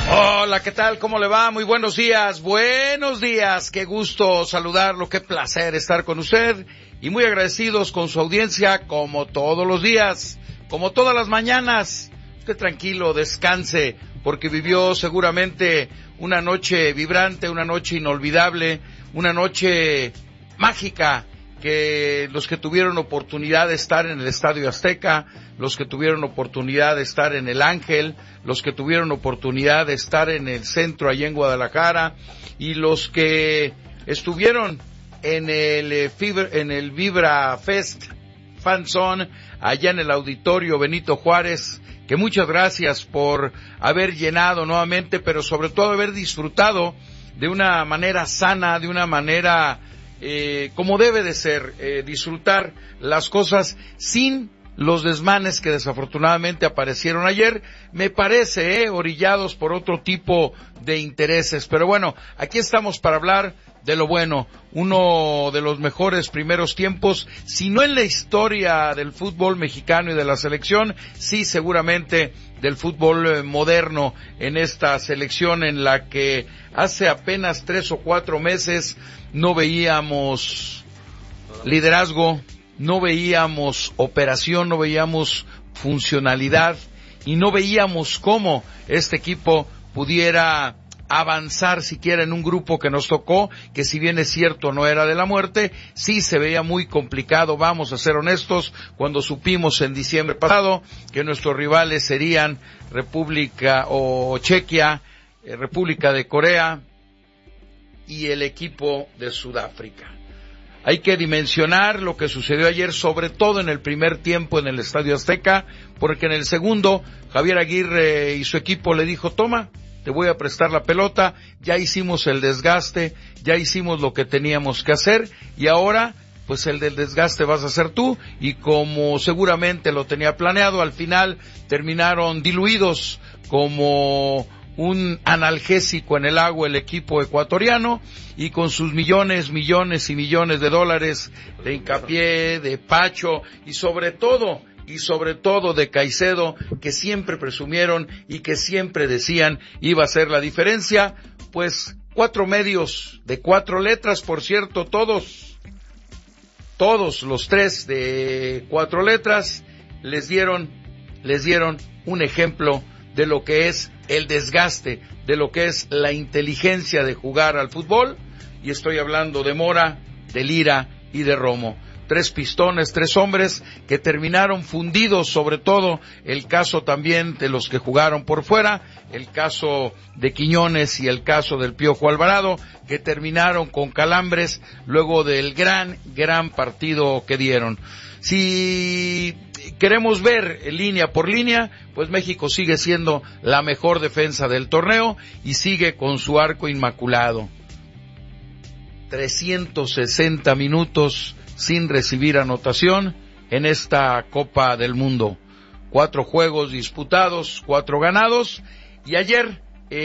Hola, ¿qué tal? ¿Cómo le va? Muy buenos días, qué gusto saludarlo, qué placer estar con usted y muy agradecidos con su audiencia como todos los días, como todas las mañanas. Usted tranquilo, descanse, porque vivió seguramente una noche vibrante, una noche inolvidable, una noche mágica, que los que tuvieron oportunidad de estar en el Estadio Azteca, los que tuvieron oportunidad de estar en el Ángel, los que tuvieron oportunidad de estar en el centro allá en Guadalajara, y los que estuvieron en el Vibra Fest Fan Zone allá en el Auditorio Benito Juárez, que muchas gracias por haber llenado nuevamente, pero sobre todo haber disfrutado de una manera sana, de una manera como debe de ser, disfrutar las cosas sin los desmanes que desafortunadamente aparecieron ayer, me parece, orillados por otro tipo de intereses. Pero bueno, aquí estamos para hablar de lo bueno, uno de los mejores primeros tiempos, si no en la historia del fútbol mexicano y de la selección, sí seguramente del fútbol moderno, en esta selección en la que hace apenas 3 o 4 meses no veíamos liderazgo, no veíamos operación, no veíamos funcionalidad y no veíamos cómo este equipo pudiera avanzar siquiera en un grupo que nos tocó, que si bien es cierto no era de la muerte, sí se veía muy complicado, vamos a ser honestos, cuando supimos en diciembre pasado que nuestros rivales serían República o Chequia, República de Corea y el equipo de Sudáfrica. Hay que dimensionar lo que sucedió ayer, sobre todo en el primer tiempo en el Estadio Azteca, porque en el segundo Javier Aguirre y su equipo le dijo, toma, te voy a prestar la pelota, ya hicimos el desgaste, ya hicimos lo que teníamos que hacer y ahora pues el del desgaste vas a hacer tú, y como seguramente lo tenía planeado, al final terminaron diluidos como un analgésico en el agua el equipo ecuatoriano, y con sus millones y millones de dólares de Hincapié, de Pacho y sobre todo de Caicedo, que siempre presumieron y que siempre decían iba a ser la diferencia, pues 4 medios de 4 letras, por cierto, todos los 3 de 4 letras les dieron un ejemplo de lo que es el desgaste, de lo que es la inteligencia de jugar al fútbol, y estoy hablando de Mora, de Lira y de Romo. 3 pistones, 3 hombres que terminaron fundidos, sobre todo el caso también de los que jugaron por fuera, el caso de Quiñones y el caso del Piojo Alvarado, que terminaron con calambres luego del gran partido que dieron. Si queremos ver línea por línea, pues México sigue siendo la mejor defensa del torneo y sigue con su arco inmaculado. 360 minutos sin recibir anotación en esta Copa del Mundo. 4 juegos disputados, 4 ganados, y ayer,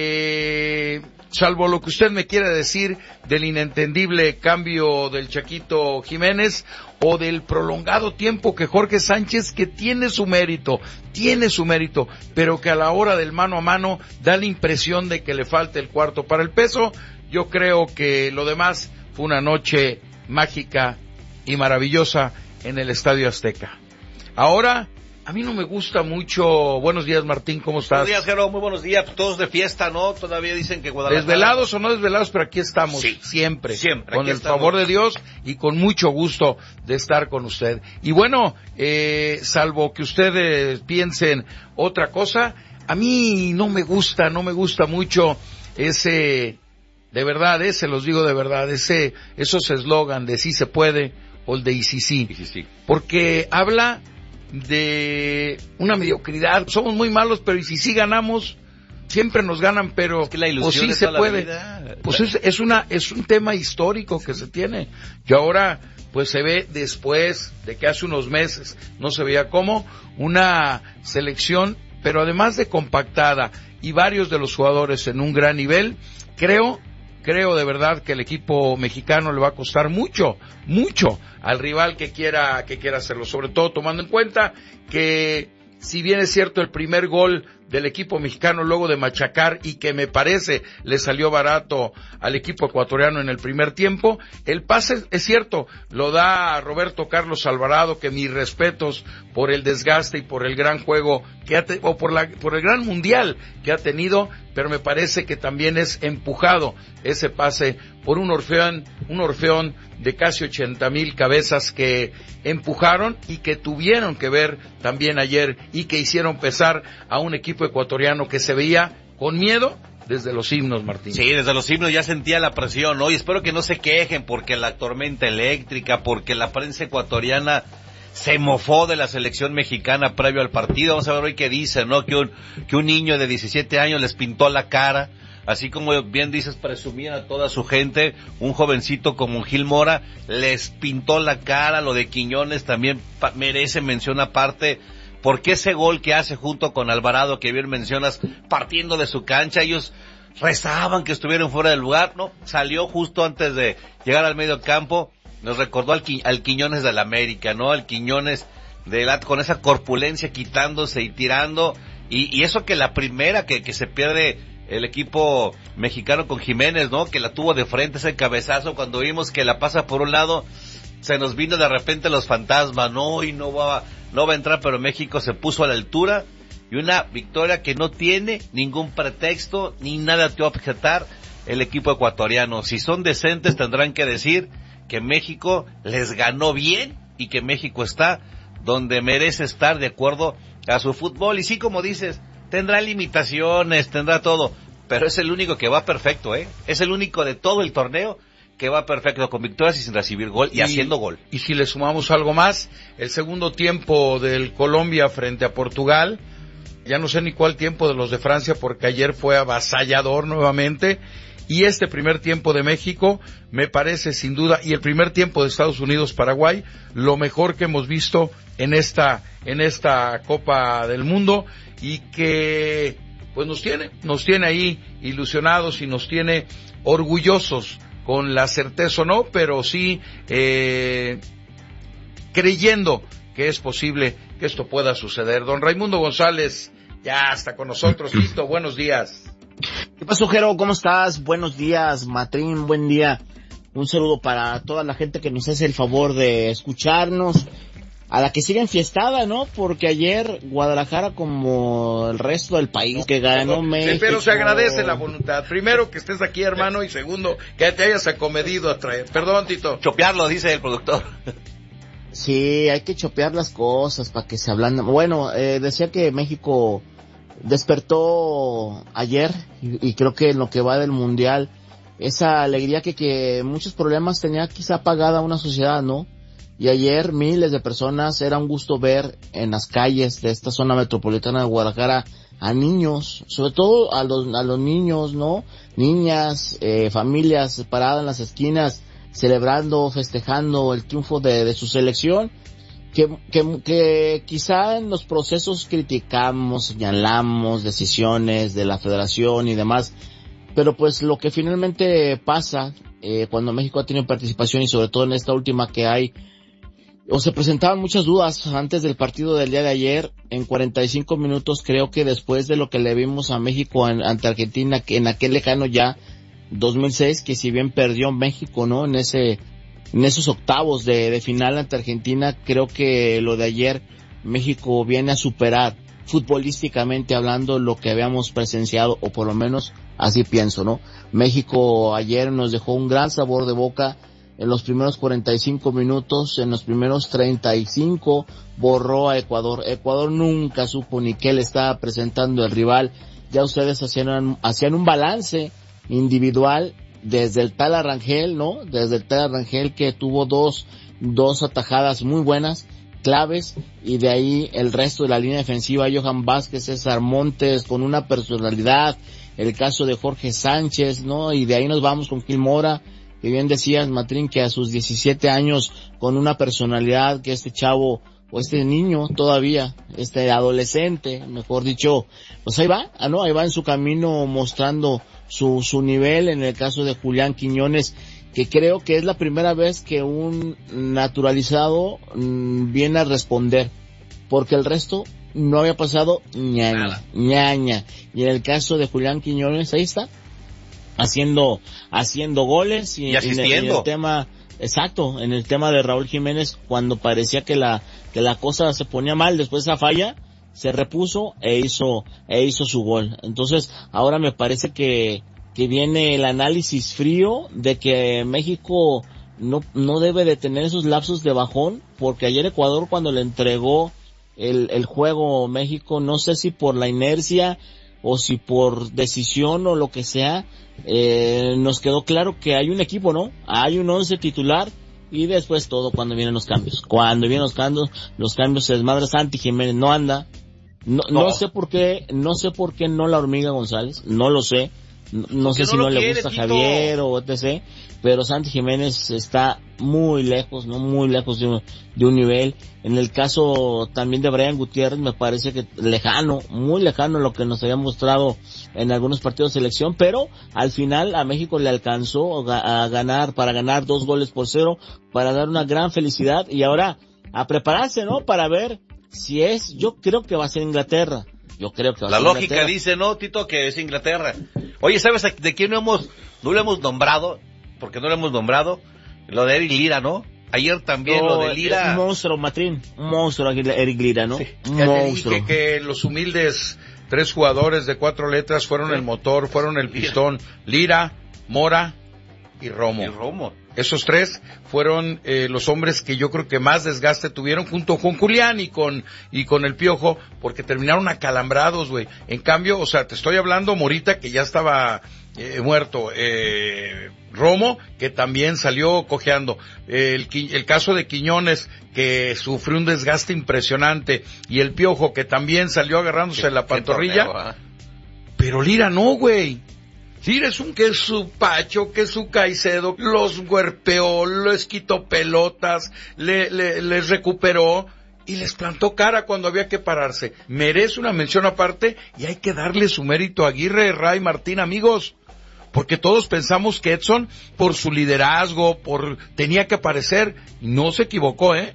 salvo lo que usted me quiera decir del inentendible cambio del Chaquito Jiménez o del prolongado tiempo que Jorge Sánchez, que tiene su mérito, pero que a la hora del mano a mano da la impresión de que le falta el cuarto para el peso, yo creo que lo demás fue una noche mágica y maravillosa en el Estadio Azteca. Ahora, a mí no me gusta mucho. Buenos días, Martín, ¿cómo estás? Buenos días, Jero, muy buenos días. Todos de fiesta, ¿no? Todavía dicen que Guadalajara... Desvelados o no desvelados, pero aquí estamos, sí, siempre con el favor de Dios y con mucho gusto de estar con usted. Y bueno, salvo que ustedes piensen otra cosa, a mí no me gusta mucho ese, de verdad, los digo de verdad, esos eslogan de sí se puede o el de y sí sí, porque habla de una mediocridad. Somos muy malos, pero y si sí ganamos, siempre nos ganan, pero es que la ilusión pues sí se puede. Pues es un tema histórico que se tiene. Y ahora pues se ve, después de que hace unos meses no se veía como una selección, pero además de compactada y varios de los jugadores en un gran nivel, creo de verdad que el equipo mexicano le va a costar mucho al rival que quiera hacerlo, sobre todo tomando en cuenta que si bien es cierto el primer gol del equipo mexicano luego de machacar y que me parece le salió barato al equipo ecuatoriano en el primer tiempo. El pase, es cierto, lo da Roberto Carlos Alvarado, que mis respetos por el desgaste y por el gran juego que por el gran mundial que ha tenido, pero me parece que también es empujado ese pase por un Orfeón de casi 80,000 cabezas que empujaron y que tuvieron que ver también ayer y que hicieron pesar a un equipo ecuatoriano que se veía con miedo desde los himnos, Martín. Sí, desde los himnos ya sentía la presión, ¿no? Y espero que no se quejen porque la tormenta eléctrica, porque la prensa ecuatoriana se mofó de la selección mexicana previo al partido. Vamos a ver hoy qué dice, ¿no? Que un niño de 17 años les pintó la cara, así como bien dices, presumían a toda su gente. Un jovencito como Gil Mora les pintó la cara. Lo de Quiñones también merece mención aparte, porque ese gol que hace junto con Alvarado, que bien mencionas, partiendo de su cancha, ellos rezaban que estuvieran fuera del lugar, ¿no? Salió justo antes de llegar al medio campo. Nos recordó al Quiñones del América, ¿no? Al Quiñones con esa corpulencia, quitándose y tirando. Y eso que la primera que se pierde el equipo mexicano con Jiménez, ¿no? Que la tuvo de frente, ese cabezazo, cuando vimos que la pasa por un lado, se nos vino de repente los fantasmas, ¿no? Y no va a entrar, pero México se puso a la altura. Y una victoria que no tiene ningún pretexto, ni nada que objetar el equipo ecuatoriano. Si son decentes, tendrán que decir que México les ganó bien y que México está donde merece estar de acuerdo a su fútbol. Y sí, como dices, tendrá limitaciones, tendrá todo, pero es el único que va perfecto, ¿eh? Es el único de todo el torneo que va perfecto, con victorias y sin recibir gol y haciendo gol. Y si le sumamos algo más, el segundo tiempo del Colombia frente a Portugal, ya no sé ni cuál tiempo de los de Francia, porque ayer fue avasallador nuevamente. Y este primer tiempo de México me parece sin duda, y el primer tiempo de Estados Unidos-Paraguay, lo mejor que hemos visto en esta Copa del Mundo, y que pues nos tiene ahí ilusionados y nos tiene orgullosos, con la certeza o no, pero sí creyendo que es posible que esto pueda suceder. Don Raimundo González ya está con nosotros. Listo, buenos días. ¿Qué pasó, Jero? ¿Cómo estás? Buenos días, Matrín, buen día. Un saludo para toda la gente que nos hace el favor de escucharnos, a la que sigue enfiestada, ¿no? Porque ayer Guadalajara, como el resto del país, que ganó México. Pero se agradece la voluntad. Primero, que estés aquí, hermano, y segundo, que te hayas acomedido a traer. Perdón, Tito. Chopearlo, dice el productor. Sí, hay que chopear las cosas para que se ablanden. Bueno, decía que México despertó ayer, y creo que en lo que va del Mundial, esa alegría que muchos problemas tenía quizá apagada una sociedad, ¿no? Y ayer miles de personas, era un gusto ver en las calles de esta zona metropolitana de Guadalajara a niños, sobre todo a los niños, ¿no? Niñas, familias paradas en las esquinas, celebrando, festejando el triunfo de su selección, que quizá en los procesos criticamos, señalamos decisiones de la federación y demás, pero pues lo que finalmente pasa, cuando México ha tenido participación, y sobre todo en esta última que hay, o se presentaban muchas dudas antes del partido del día de ayer. En 45 minutos, creo que después de lo que le vimos a México ante Argentina, que en aquel lejano ya 2006, que si bien perdió México, ¿no? En esos octavos de final ante Argentina, creo que lo de ayer, México viene a superar, futbolísticamente hablando, lo que habíamos presenciado, o por lo menos así pienso, ¿no? México ayer nos dejó un gran sabor de boca. En los primeros 45 minutos, en los primeros 35, borró a Ecuador. Ecuador nunca supo ni qué le estaba presentando el rival. Ya ustedes hacían un balance individual desde el tal Arrangel, ¿no? Desde el tal Arrangel, que tuvo dos atajadas muy buenas, claves, y de ahí el resto de la línea defensiva, Johan Vázquez, César Montes, con una personalidad, el caso de Jorge Sánchez, ¿no? Y de ahí nos vamos con Gil Mora, que bien decías, Matrín, que a sus 17 años, con una personalidad, que este chavo, o este niño todavía, este adolescente, mejor dicho, pues ahí va, ¿no? Ahí va en su camino mostrando su nivel. En el caso de Julián Quiñones, que creo que es la primera vez que un naturalizado viene a responder, porque el resto no había pasado Nada. ñaña. Y en el caso de Julián Quiñones, ahí está, haciendo goles Y asistiendo. en el tema, exacto, en el tema de Raúl Jiménez, cuando parecía que la cosa se ponía mal después de esa falla, se repuso e hizo su gol. Entonces, ahora me parece que viene el análisis frío de que México no debe de tener esos lapsos de bajón, porque ayer Ecuador, cuando le entregó el juego México, no sé si por la inercia o si por decisión o lo que sea, nos quedó claro que hay un equipo, ¿no? Hay un 11 titular, y después todo cuando vienen los cambios. Cuando vienen los cambios se desmadra. Santi Jiménez no anda. No sé por qué no la Hormiga González, no lo sé. No sé si no le gusta Javier o etc. Pero Santi Jiménez está muy lejos, ¿no? Muy lejos de un nivel. En el caso también de Brian Gutiérrez, me parece que muy lejano lo que nos había mostrado en algunos partidos de selección, pero al final a México le alcanzó para ganar 2-0, para dar una gran felicidad, y ahora a prepararse, ¿no? Para ver si yo creo que va a ser Inglaterra. La lógica dice, ¿no, Tito, que es Inglaterra? Oye, ¿sabes de quién no lo hemos nombrado? Porque no lo hemos nombrado. Lo de Eric Lira, ¿no? Ayer también lo de Lira. Un monstruo, Matrín. Un monstruo, Eric Lira, ¿no? Sí. Un ya monstruo. te dije que los humildes 3 jugadores de 4 letras fueron el motor, fueron el pistón. Lira, Mora y Romo. Esos 3 fueron los hombres que yo creo que más desgaste tuvieron, junto con Julián y con el Piojo, porque terminaron acalambrados, güey. En cambio, o sea, te estoy hablando Morita, que ya estaba muerto, Romo, que también salió cojeando, el caso de Quiñones, que sufrió un desgaste impresionante, y el Piojo, que también salió agarrándose la pantorrilla, pero Lira no, güey. Lira es que su Pacho, que su Caicedo, los huerpeó, les quitó pelotas, les recuperó y les plantó cara cuando había que pararse. Merece una mención aparte, y hay que darle su mérito a Aguirre, Ray, Martín, amigos, porque todos pensamos que Edson, por su liderazgo, tenía que aparecer, y no se equivocó, ¿eh?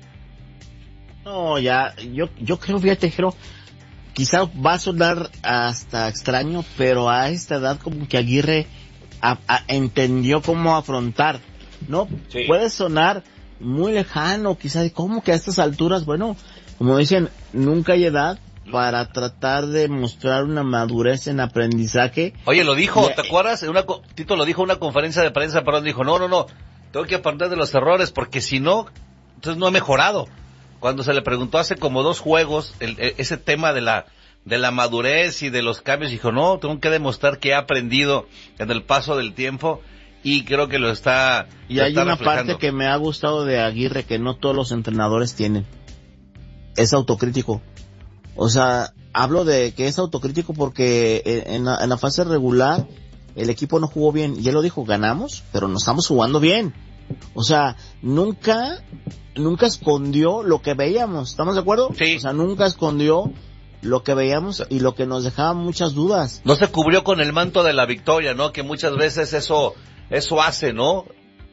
No, yo creo, fíjate, Jero, quizá va a sonar hasta extraño, pero a esta edad como que Aguirre entendió cómo afrontar, ¿no? Sí. Puede sonar muy lejano, quizá, ¿cómo que a estas alturas? Bueno, como dicen, nunca hay edad para tratar de mostrar una madurez en aprendizaje. Oye, lo dijo, ¿te acuerdas? Tito lo dijo en una conferencia de prensa, pero dijo, no, tengo que aprender de los errores, porque si no, entonces no he mejorado. Cuando se le preguntó hace como 2 juegos ese tema de la madurez y de los cambios, dijo, no, tengo que demostrar que he aprendido en el paso del tiempo, y creo que lo está Y hay una parte que me ha gustado de Aguirre que no todos los entrenadores tienen. Es autocrítico. O sea, hablo de que es autocrítico porque en la fase regular el equipo no jugó bien. Y él lo dijo, ganamos, pero no estamos jugando bien. O sea, nunca escondió lo que veíamos, ¿estamos de acuerdo? Sí. O sea, nunca escondió lo que veíamos y lo que nos dejaba muchas dudas. No se cubrió con el manto de la victoria, ¿no? Que muchas veces eso hace, ¿no?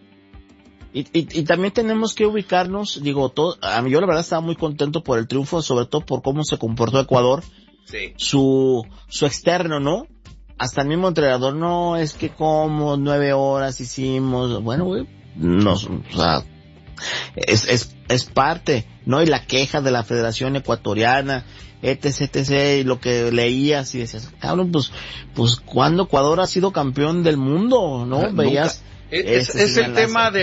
Y también tenemos que ubicarnos, yo la verdad estaba muy contento por el triunfo, sobre todo por cómo se comportó Ecuador. Sí. Su externo, ¿no? Hasta el mismo entrenador, no, es que como 9 horas hicimos, bueno, güey, o sea, es parte, ¿no? Y la queja de la Federación Ecuatoriana, etc, y lo que leías y decías, cabrón, pues ¿cuándo Ecuador ha sido campeón del mundo? ¿No? Veías. Es el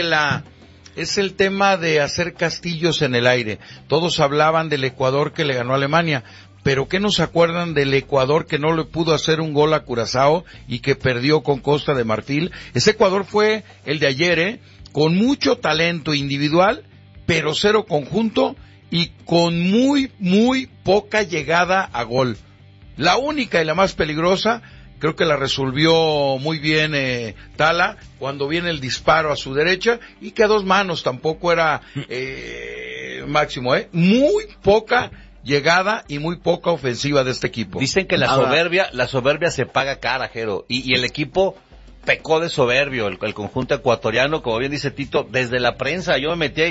tema de hacer castillos en el aire. Todos hablaban del Ecuador que le ganó a Alemania, pero ¿qué nos acuerdan del Ecuador que no le pudo hacer un gol a Curazao y que perdió con Costa de Marfil? Ese Ecuador fue el de ayer, con mucho talento individual, pero 0 conjunto y con muy, muy poca llegada a gol. La única y la más peligrosa, creo que la resolvió muy bien Tala, cuando viene el disparo a su derecha, y que a 2 manos tampoco era máximo, muy poca llegada y muy poca ofensiva de este equipo. Dicen que la soberbia se paga cara, Jero, y el equipo pecó de soberbio, el conjunto ecuatoriano, como bien dice Tito, desde la prensa. Yo me metí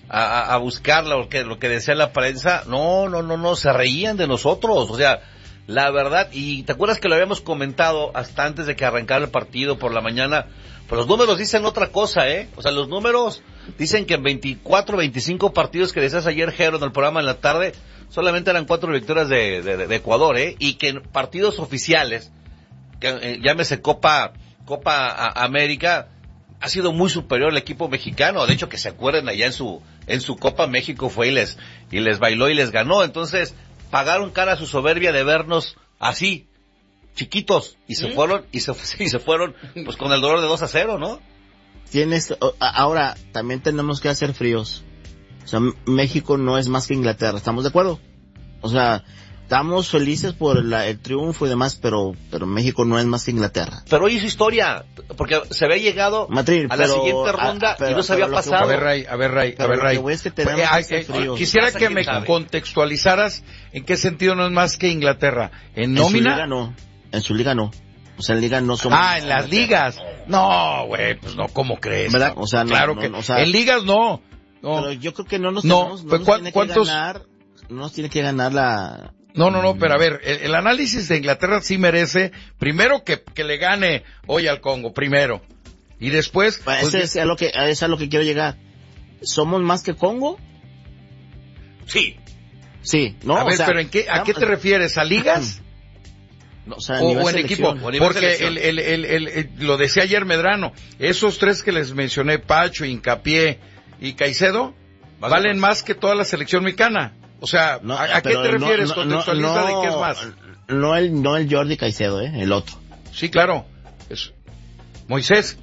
a buscar lo que decía la prensa, no, se reían de nosotros, o sea, la verdad, y te acuerdas que lo habíamos comentado hasta antes de que arrancara el partido por la mañana, pues los números dicen otra cosa, o sea, los números dicen que en 24, 25 partidos que decías ayer, Jero, en el programa en la tarde, solamente eran 4 victorias de Ecuador, y que en partidos oficiales, que llámese Copa América, ha sido muy superior el equipo mexicano. De hecho, que se acuerden, allá en su Copa México fue y les bailó y les ganó. Entonces, pagaron cara a su soberbia de vernos así, chiquitos, y se fueron, pues con el dolor de 2-0, ¿no? Ahora, también tenemos que hacer fríos. O sea, México no es más que Inglaterra, ¿estamos de acuerdo? O sea, estamos felices por el triunfo y demás, pero México no es más que Inglaterra. Pero hoy es historia, porque se había llegado Matrín, a la siguiente ronda y no se había pasado. A ver, Ray. Quisiera que me contextualizaras en qué sentido no es más que Inglaterra. ¿En nómina? En su liga no. O sea, en liga no somos. En las ligas. No, güey, pues no, ¿cómo crees? ¿Verdad? O sea, claro que, o sea, en ligas no. Pero yo creo que no nos tiene que ganar la... No, pero a ver, el análisis de Inglaterra sí merece, primero que le gane hoy al Congo, primero. Y después... Eso es a lo que quiero llegar. ¿Somos más que Congo? Sí. Sí, ¿no? A ver, pero ¿a qué te refieres? ¿A ligas? No, o en equipo, porque lo decía ayer Medrano, esos 3 que les mencioné, Pacho, Hincapié y Caicedo, valen más que toda la selección mexicana. O sea, ¿a qué te refieres? Contextualiza de qué es más. No el Jordi Caicedo, el otro. Sí, claro. Moisés.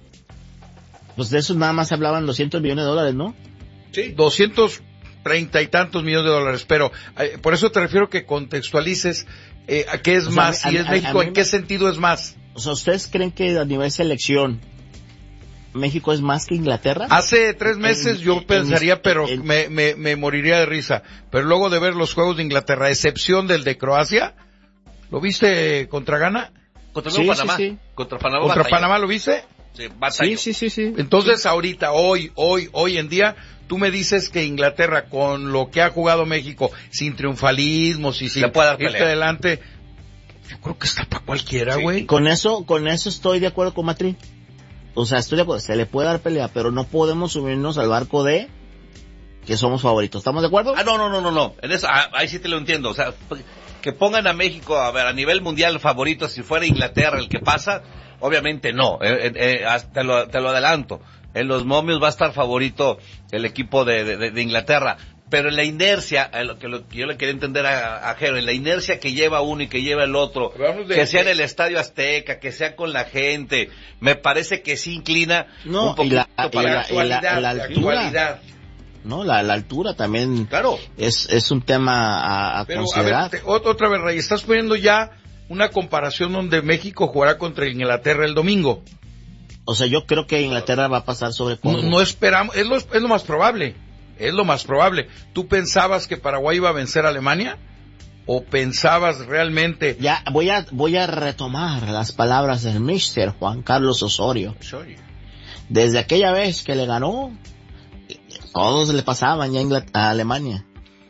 Pues de eso nada más hablaban $200 millones, ¿no? Sí. 230 y tantos millones de dólares, pero por eso te refiero que contextualices a qué es más, si es México, ¿en qué sentido es más? O sea, ¿ustedes creen que a nivel selección México es más que Inglaterra? Hace 3 meses yo pensaría, pero me moriría de risa. Pero luego de ver los juegos de Inglaterra, a excepción del de Croacia, ¿lo viste contra Ghana? Contra Panamá. Sí. Contra Panamá. ¿Contra Panamá lo viste? Sí. Entonces ahorita, hoy en día, tú me dices que Inglaterra, con lo que ha jugado México, sin triunfalismos y sin irte adelante, yo creo que está para cualquiera, güey. Con eso estoy de acuerdo con Matrín. O sea, estoy de acuerdo, se le puede dar pelea, pero no podemos subirnos al barco de que somos favoritos. ¿Estamos de acuerdo? No. En eso, ahí sí te lo entiendo. O sea, que pongan a México, a nivel mundial favorito, si fuera Inglaterra el que pasa, obviamente no. Te lo adelanto. En los momios va a estar favorito el equipo de Inglaterra. Pero en la inercia, lo que yo le quería entender a Jero, en la inercia que lleva uno y que lleva el otro, que sea en el Estadio Azteca, que sea con la gente, me parece que sí inclina un poquito para la actualidad. No, la altura también, claro, es un tema a considerar. A ver, otra vez, Ray, estás poniendo ya una comparación donde México jugará contra Inglaterra el domingo. O sea, yo creo que Inglaterra va a pasar sobre Congo. No esperamos, es lo más probable. Es lo más probable. ¿Tú pensabas que Paraguay iba a vencer a Alemania? ¿O pensabas realmente? Ya, voy a retomar las palabras del Mister Juan Carlos Osorio. Desde aquella vez que le ganó, todos le pasaban ya a Alemania.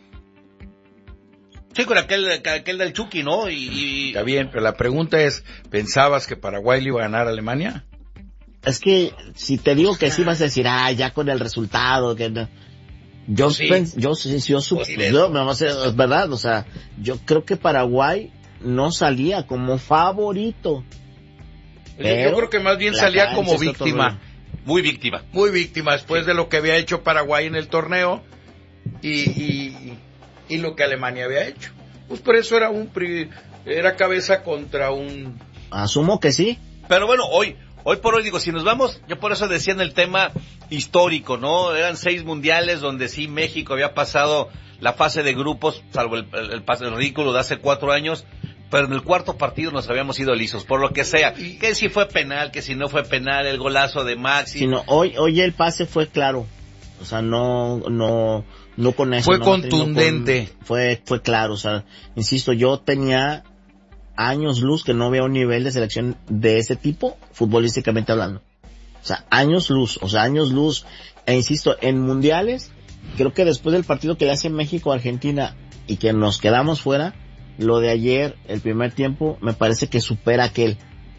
Sí, con aquel del Chucky, ¿no? Está bien, pero la pregunta es, ¿pensabas que Paraguay le iba a ganar a Alemania? Es que, si te digo que sí vas a decir, ya con el resultado, que no. Es verdad, o sea, yo creo que Paraguay no salía como favorito. Yo creo que más bien salía como víctima. Muy víctima. Muy víctima después de lo que había hecho Paraguay en el torneo y lo que Alemania había hecho. Pues por eso era cabeza contra un... Asumo que sí. Pero bueno, hoy por hoy, digo, si nos vamos, yo por eso decía en el tema histórico, ¿no? Eran 6 mundiales donde sí México había pasado la fase de grupos, salvo el ridículo de hace 4 años, pero en el cuarto partido nos habíamos ido lisos, por lo que sea. Que si fue penal, que si no fue penal, el golazo de Maxi. Sino hoy el pase fue claro. O sea, no con eso. Fue contundente. Fue claro, o sea, insisto, yo tenía años luz que no veo un nivel de selección de ese tipo, futbolísticamente hablando. O sea, años luz, e insisto, en mundiales, creo que después del partido que le hace México a Argentina y que nos quedamos fuera, lo de ayer, el primer tiempo, me parece que supera aquel.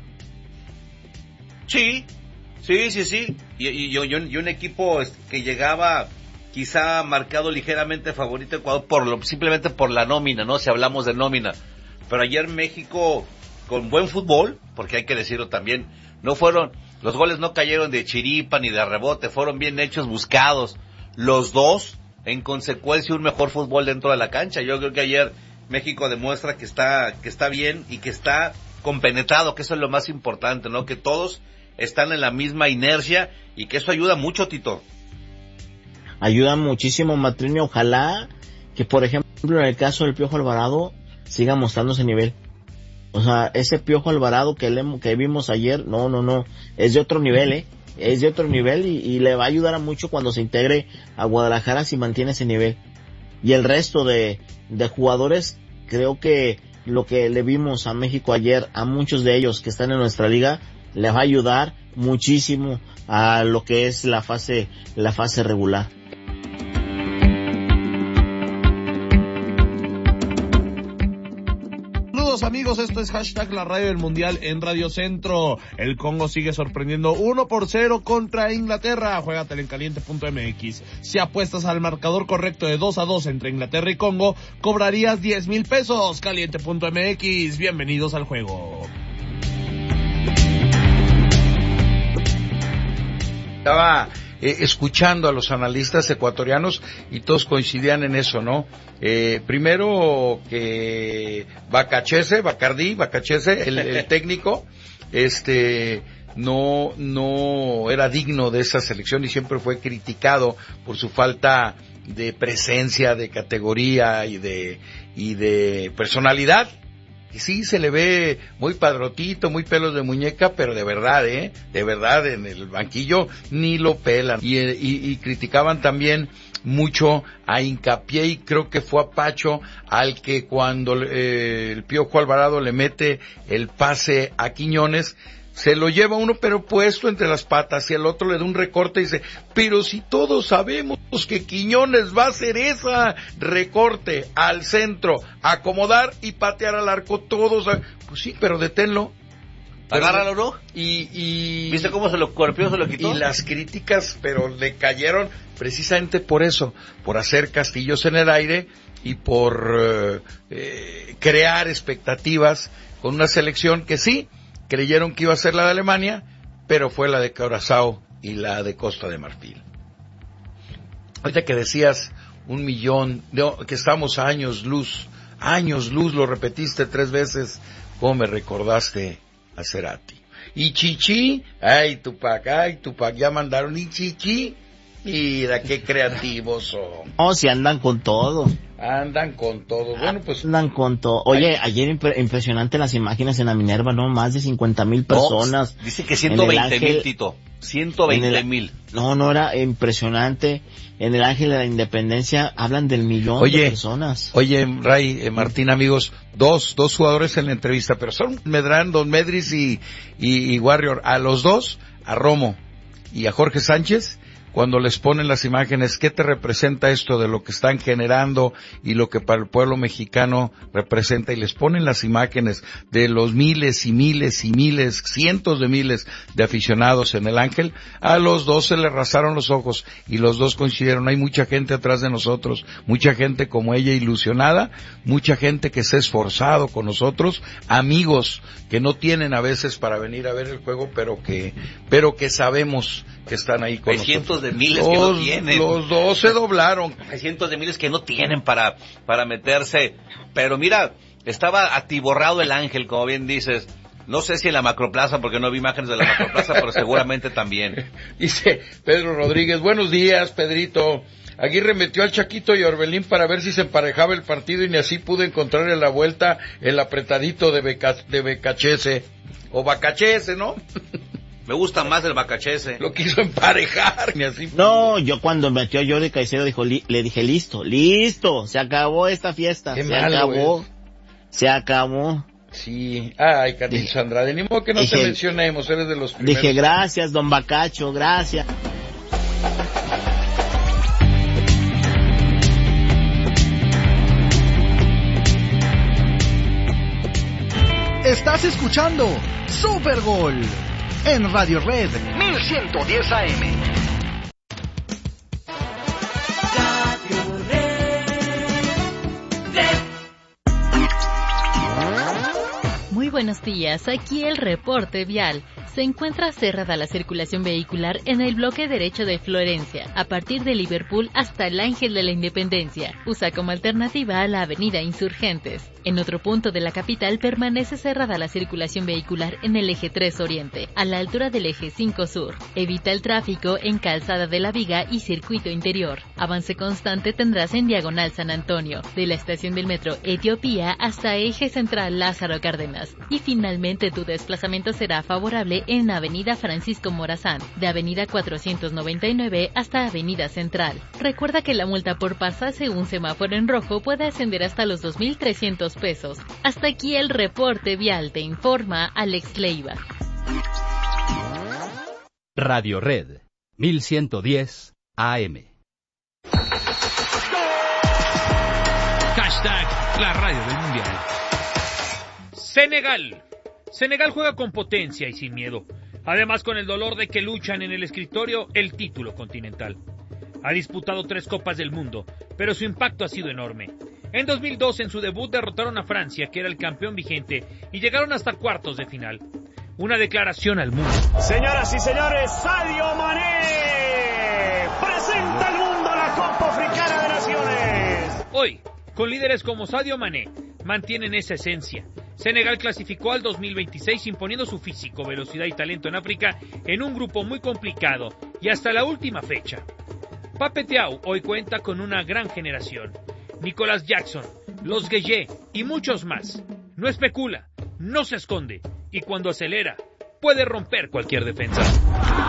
Sí. Y un equipo que llegaba quizá marcado ligeramente favorito Ecuador simplemente por la nómina, ¿no? Si hablamos de nómina. Pero ayer México, con buen fútbol, porque hay que decirlo también, los goles no cayeron de chiripa ni de rebote, fueron bien hechos, buscados. Los dos, en consecuencia, un mejor fútbol dentro de la cancha. Yo creo que ayer México demuestra que está bien y que está compenetrado, que eso es lo más importante, ¿no? Que todos están en la misma inercia y que eso ayuda mucho, Tito. Ayuda muchísimo, Matriño. Ojalá que, por ejemplo, en el caso del Piojo Alvarado, siga mostrando ese nivel. O sea, ese Piojo Alvarado que vimos ayer, no, es de otro nivel, es de otro nivel y le va a ayudar a mucho cuando se integre a Guadalajara si mantiene ese nivel. Y el resto de jugadores, creo que lo que le vimos a México ayer, a muchos de ellos que están en nuestra liga, le va a ayudar muchísimo a lo que es la fase regular. Amigos, esto es hashtag la radio del mundial en Radio Centro. El Congo sigue sorprendiendo 1-0 contra Inglaterra. Juégatela en caliente.mx. Si apuestas al marcador correcto de 2-2 entre Inglaterra y Congo, cobrarías 10,000 pesos. Caliente.mx. Bienvenidos al juego. Estaba escuchando a los analistas ecuatorianos y todos coincidían en eso, ¿no? Primero que Bacachese, el técnico, no era digno de esa selección y siempre fue criticado por su falta de presencia, de categoría y de personalidad. Y sí, se le ve muy padrotito, muy pelos de muñeca, pero de verdad, en el banquillo ni lo pelan. Y criticaban también mucho a Hincapié, y creo que fue a Pacho al que cuando el Piojo Alvarado le mete el pase a Quiñones, se lo lleva uno pero puesto entre las patas y el otro le da un recorte y dice, pero si todos sabemos que Quiñones va a hacer esa recorte al centro, acomodar y patear al arco, todos, pues sí, pero deténlo. Agárralo, ¿no? Y ¿viste cómo se lo corpió, se lo quitó? Y las críticas, pero le cayeron precisamente por eso, por hacer castillos en el aire y por crear expectativas con una selección que sí, creyeron que iba a ser la de Alemania, pero fue la de Curazao y la de Costa de Marfil. Ahorita que decías 1 millón, que estamos a años luz, lo repetiste 3 veces, ¿cómo me recordaste a Cerati? Y Chichi, ay Tupac, ya mandaron y Chichi, mira qué creativos son. No, si andan con todo. Bueno, pues. Andan con todo. Oye, ayer impresionante las imágenes en la Minerva, ¿no? Más de 50,000 personas. No, dice que 120,000, Tito. 120,000. No, era impresionante. En el Ángel de la Independencia hablan del 1,000,000 de personas. Oye, Ray, Martín, amigos, dos jugadores en la entrevista, pero son Medrán, Don Medris y Warrior. A los dos, a Romo y a Jorge Sánchez, cuando les ponen las imágenes, ¿qué te representa esto de lo que están generando y lo que para el pueblo mexicano representa? Y les ponen las imágenes de los miles y miles y miles, cientos de miles de aficionados en el Ángel. A los dos se les rasaron los ojos y los dos coincidieron. Hay mucha gente atrás de nosotros, mucha gente como ella ilusionada, mucha gente que se ha esforzado con nosotros, amigos que no tienen a veces para venir a ver el juego, pero que sabemos que están ahí con nosotros. Cientos de miles que no tienen. Los dos se doblaron. Hay cientos de miles que no tienen para meterse. Pero mira, estaba atiborrado el Ángel, como bien dices. No sé si en la Macroplaza, porque no vi imágenes de la Macroplaza, pero seguramente también. Dice Pedro Rodríguez, buenos días, Pedrito. Aguirre metió al Chaquito y Orbelín para ver si se emparejaba el partido y ni así pudo encontrar en la vuelta el apretadito de Becachese. O Bacachese, ¿no? Me gusta más el Bacachese. Lo quiso emparejar, ni así. No, yo cuando metió a Jordi Caicedo le dije, listo, se acabó esta fiesta. Se acabó. Sí, ay, Carlitos Andrade, ni modo que no te mencionemos, eres de los primeros. Dije, gracias, don Bacacho, gracias. Estás escuchando Super Gol en Radio Red 1110 AM. Muy buenos días, aquí el reporte vial. Se encuentra cerrada la circulación vehicular en el bloque derecho de Florencia, a partir de Liverpool hasta el Ángel de la Independencia. Usa como alternativa a la avenida Insurgentes. En otro punto de la capital permanece cerrada la circulación vehicular en el eje 3 Oriente, a la altura del eje 5 Sur. Evita el tráfico en Calzada de la Viga y Circuito Interior. Avance constante tendrás en Diagonal San Antonio, de la estación del metro Etiopía hasta eje central Lázaro Cárdenas. Y finalmente tu desplazamiento será favorable en Avenida Francisco Morazán, de Avenida 499 hasta Avenida Central. Recuerda que la multa por pasarse un semáforo en rojo puede ascender hasta los 2,300 pesos. Hasta aquí el reporte vial, te informa Alex Leiva. Radio Red 1110 AM. Hashtag la radio del mundial. Senegal juega con potencia y sin miedo, además con el dolor de que luchan en el escritorio el título continental. Ha disputado 3 Copas del Mundo, pero su impacto ha sido enorme. En 2002, en su debut, derrotaron a Francia, que era el campeón vigente, y llegaron hasta cuartos de final. Una declaración al mundo. Señoras y señores, Sadio Mané presenta al mundo la Copa Africana de Naciones. Hoy, con líderes como Sadio Mané, mantienen esa esencia. Senegal clasificó al 2026 imponiendo su físico, velocidad y talento en África en un grupo muy complicado y hasta la última fecha. Pape Thiaw hoy cuenta con una gran generación. Nicolas Jackson, Los Gueye y muchos más. No especula, no se esconde y cuando acelera puede romper cualquier defensa.